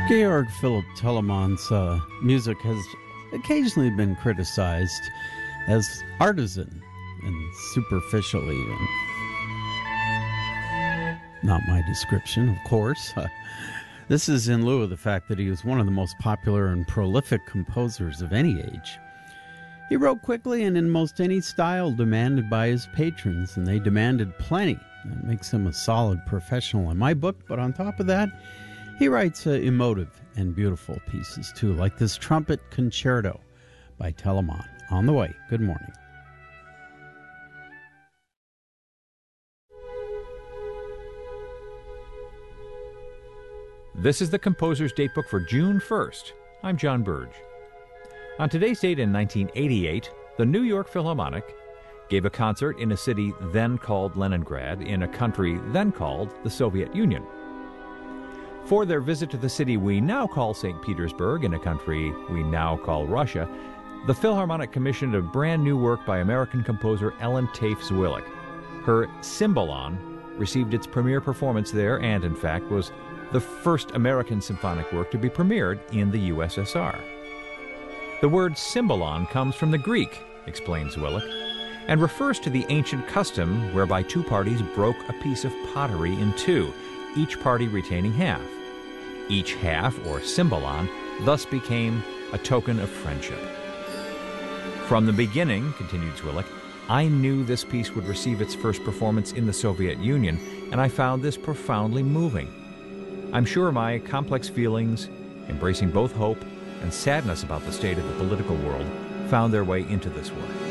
Georg Philipp Telemann's music has occasionally been criticized as artisan and superficial even. Not my description, of course. This is in lieu of the fact that he was one of the most popular and prolific composers of any age. He wrote quickly and in most any style demanded by his patrons, and they demanded plenty. That makes him a solid professional in my book, but on top of that, he writes emotive and beautiful pieces too, like this Trumpet Concerto by Telemann. On the way. Good morning. This is the Composer's Datebook for June 1st. I'm John Burge. On today's date in 1988, the New York Philharmonic gave a concert in a city then called Leningrad, in a country then called the Soviet Union. For their visit to the city we now call St. Petersburg, in a country we now call Russia, the Philharmonic commissioned a brand new work by American composer Ellen Tafe-Zwillik. Her Cymbalon received its premiere performance there and, in fact, was the first American symphonic work to be premiered in the USSR. The word Cymbalon comes from the Greek, explains Zwillik, and refers to the ancient custom whereby two parties broke a piece of pottery in two, each party retaining half. Each half, or Cymbalon, thus became a token of friendship. From the beginning, continued Zwillik, I knew this piece would receive its first performance in the Soviet Union, and I found this profoundly moving. I'm sure my complex feelings, embracing both hope and sadness about the state of the political world, found their way into this work.